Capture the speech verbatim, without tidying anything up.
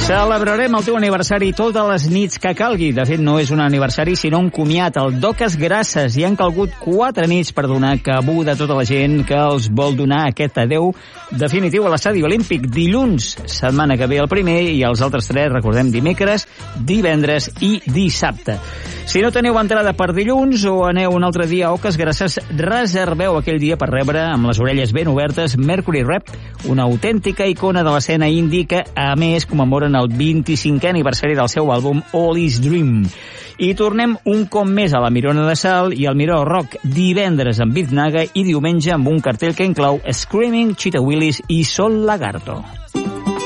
Celebrarem el teu aniversari totes les nits que calgui. De fet, no és un aniversari, sinó un comiat. El Doques Grasses. Hi han calgut quatre nits per donar cabuda a tota la gent que els vol donar aquest adeu definitiu a l'estadi olímpic. Dilluns, setmana que ve el primer, i els altres tres, recordem, dimecres, divendres i dissabte. Si no teniu entrada per dilluns o aneu un altre dia a Oques Grasses, reserveu aquell dia per rebre, amb les orelles ben obertes, Mercury Rep, una autèntica icona de l'escena indie que, a més, commemoren el vint-i-cinquè aniversari del seu àlbum All Is Dream. I tornem un cop més a la Mirona de Sal i al Miró Rock, divendres amb Biznaga i diumenge amb un cartell que inclou Screaming, Cheetah Willis i Sol Lagarto.